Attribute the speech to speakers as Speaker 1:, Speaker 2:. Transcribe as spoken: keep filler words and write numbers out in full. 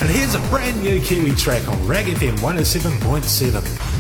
Speaker 1: here's a brand new Kiwi track on Rag F M one oh seven point seven.